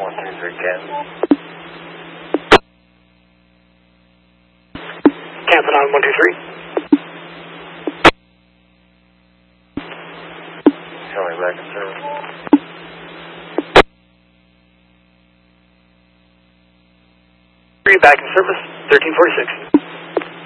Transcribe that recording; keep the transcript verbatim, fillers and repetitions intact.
one three three, Cat. Cancel on one two three. Showing back in service. Three back in service, thirteen forty-six.